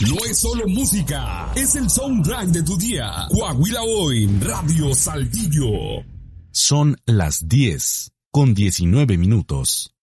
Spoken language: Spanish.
No es solo música, es el soundtrack de tu día. Coahuila Hoy, Radio Saltillo. Son las 10:19.